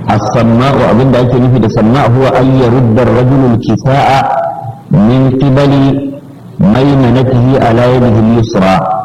as-samma'u abinda ake nufi da samma' huwa an yarudda ar-rajulu al-kisa'a min qibali maymanatihi ala yadihi al-yusra